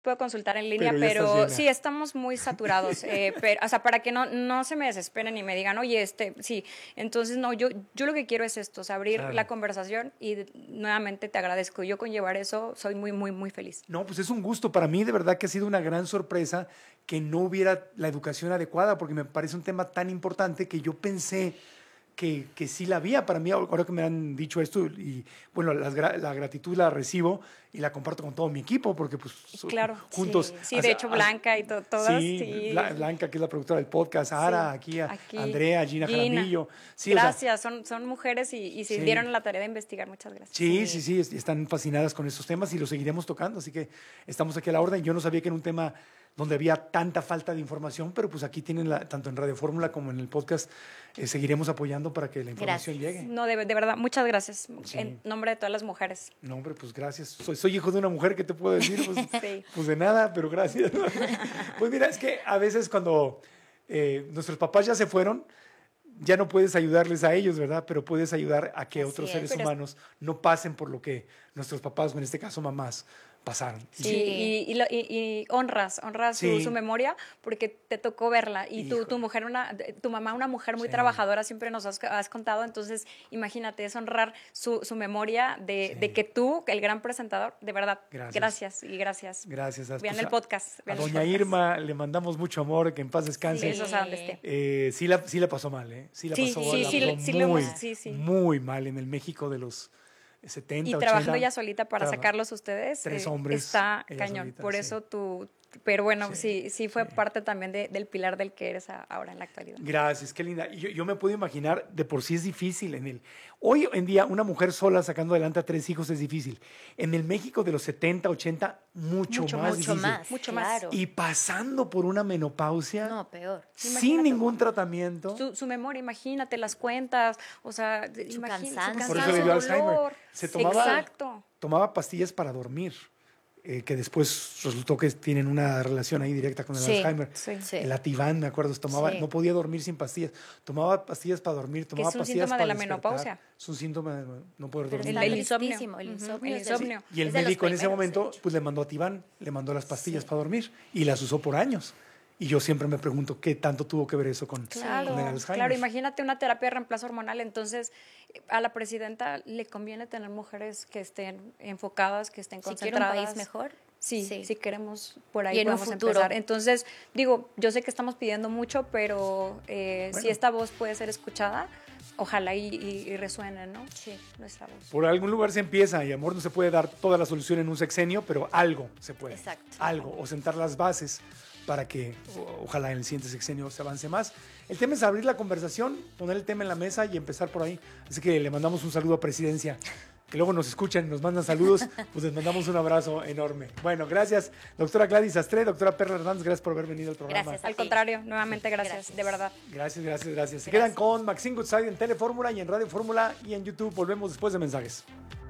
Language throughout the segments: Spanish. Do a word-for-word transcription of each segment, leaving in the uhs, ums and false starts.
puedo consultar en línea, pero, pero sí, estamos muy saturados. eh, pero, o sea, para que no, no se me desesperen y me digan, oye, este, sí. Entonces, no, yo, yo lo que quiero es esto, o sea, abrir claro. la conversación y nuevamente te agradezco. Yo con llevar eso soy muy, muy, muy feliz. No, pues es un gusto. Para mí, de verdad que ha sido una gran sorpresa que no hubiera la educación adecuada, porque me parece un tema tan importante que yo pensé Que, que sí la había. Para mí, ahora que me han dicho esto, y bueno, las, la gratitud la recibo y la comparto con todo mi equipo, porque pues claro, juntos... Sí, sí hace, de hecho Blanca y to, todas. Sí, sí, Blanca, que es la productora del podcast, Ara, sí, aquí, aquí, Andrea, Gina, Gina. Jaramillo. Sí, gracias, o sea, son, son mujeres y, y se sí. dieron la tarea de investigar, muchas gracias. Sí, sí, sí, sí, están fascinadas con estos temas y los seguiremos tocando, así que estamos aquí a la orden. Yo no sabía que era un tema donde había tanta falta de información, pero pues aquí tienen, la, tanto en Radio Fórmula como en el podcast, eh, seguiremos apoyando para que la información gracias. llegue. No, de, de verdad, muchas gracias, sí. en nombre de todas las mujeres. No, hombre, pues gracias. Soy, soy hijo de una mujer, ¿qué te puedo decir? Pues, sí. pues de nada, pero gracias. Pues mira, es que a veces cuando eh, nuestros papás ya se fueron, ya no puedes ayudarles a ellos, ¿verdad? Pero puedes ayudar a que Así otros es, seres humanos es... no pasen por lo que nuestros papás, o en este caso mamás, pasaron. Sí, y, y, y, y honras, honras sí. su, su memoria porque te tocó verla. Y tu, tu mujer, una, tu mamá, una mujer muy sí. trabajadora, siempre nos has, has contado. Entonces, imagínate, es honrar su, su memoria de, sí. de que tú, el gran presentador, de verdad, gracias, gracias y gracias. Gracias. Vean pues el podcast. A, vean a doña podcast. Irma le mandamos mucho amor, que en paz descanse. Sí, eso es a donde esté. Eh, sí, la, sí la pasó mal, ¿eh? Sí la sí, pasó, sí, la sí, pasó sí, muy, sí, sí. muy mal en el México de los setenta, y ochenta, trabajando ella solita para traba, sacarlos ustedes. Tres eh, hombres. Está cañón. Solita, Por sí. eso tú... Pero bueno, sí, sí, sí fue sí. parte también de, del pilar del que eres a, ahora en la actualidad. Gracias, qué linda. Yo, yo me puedo imaginar, de por sí es difícil. En el, hoy en día, una mujer sola sacando adelante a tres hijos es difícil. En el México de los setenta, ochenta, mucho, mucho más mucho difícil. Más, mucho claro. más. Y pasando por una menopausia. No, peor. Sin imagínate, ningún tratamiento. Su, su memoria, imagínate las cuentas, o sea, su imagínate, cansancio. Por eso le dio Alzheimer. Se tomaba, Exacto. tomaba pastillas para dormir. Eh, que después resultó que tienen una relación ahí directa con el sí, Alzheimer. Sí, sí. El Ativan, me acuerdo, tomaba, sí. no podía dormir sin pastillas. Tomaba pastillas para dormir, tomaba es un pastillas síntoma para de la despertar. menopausia. Es un síntoma de no poder Pero dormir. El, el insomnio. El insomnio. Uh-huh. el insomnio. Sí. Y el médico en ese momento pues le mandó Ativan, le mandó las pastillas sí. para dormir y las usó por años. Y yo siempre me pregunto qué tanto tuvo que ver eso con, claro, con el Alzheimer. Claro, imagínate una terapia de reemplazo hormonal. Entonces, a la presidenta le conviene tener mujeres que estén enfocadas, que estén concentradas. Si quiere un país mejor. Sí, sí, sí queremos por ahí y en vamos a empezar. Entonces, digo, yo sé que estamos pidiendo mucho, pero eh, bueno. si esta voz puede ser escuchada, ojalá y, y, y resuene, ¿no? Sí, nuestra voz. Por algún lugar se empieza y amor no se puede dar toda la solución en un sexenio, pero algo se puede. Exacto. Algo, o sentar las bases para que o, ojalá en el siguiente sexenio se avance más. El tema es abrir la conversación, poner el tema en la mesa y empezar por ahí. Así que le mandamos un saludo a Presidencia. Que luego nos escuchan, nos mandan saludos, pues les mandamos un abrazo enorme. Bueno, gracias, doctora Gladys Astre, doctora Perla Hernández, gracias por haber venido al programa. Gracias, al contrario, nuevamente gracias, gracias, de verdad. Gracias, gracias, gracias. Se quedan con Maxine Goodside en Telefórmula y en Radio Fórmula y en YouTube. Volvemos después de mensajes.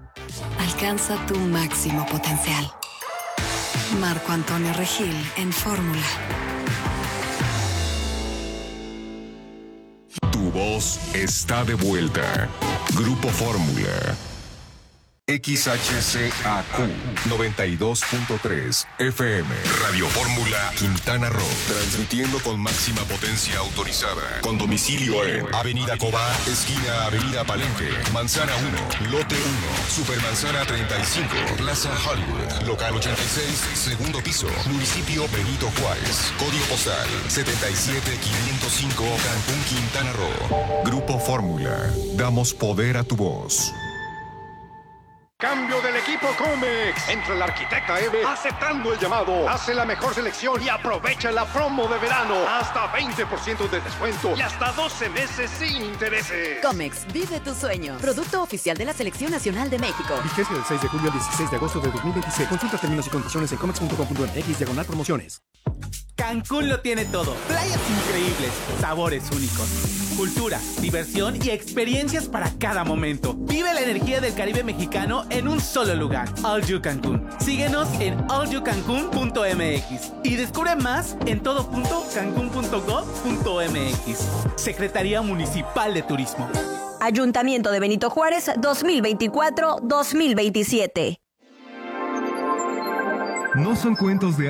Alcanza tu máximo potencial. Marco Antonio Regil en Fórmula. Tu voz está de vuelta. Grupo Fórmula. X H C A Q noventa y dos punto tres F M. Radio Fórmula Quintana Roo. Transmitiendo con máxima potencia autorizada. Con domicilio en Avenida Cobá, esquina Avenida Palenque, Manzana uno, Lote uno, Supermanzana treinta y cinco, Plaza Hollywood, Local ochenta y seis, segundo piso, Municipio Benito Juárez. Código postal setenta y siete quinientos cinco, Cancún, Quintana Roo. Grupo Fórmula. Damos poder a tu voz. Cambio del equipo Comex. Entra el arquitecta Eve aceptando el llamado. Hace la mejor selección y aprovecha la promo de verano. Hasta veinte por ciento de descuento y hasta doce meses sin intereses. Comex, vive tu sueño. Producto oficial de la Selección Nacional de México. Vigencia del seis de julio al dieciséis de agosto de dos mil veintiséis. Consulta términos y condiciones en comex punto com punto m x diagonal promociones. Cancún lo tiene todo. Playas increíbles, sabores únicos, cultura, diversión y experiencias para cada momento. Vive la energía del Caribe mexicano en un solo lugar. All You Cancún. Síguenos en all you cancún punto m x y descubre más en todo punto cancún punto gov punto m x. Secretaría Municipal de Turismo. Ayuntamiento de Benito Juárez dos mil veinticuatro dos mil veintisiete. No son cuentos de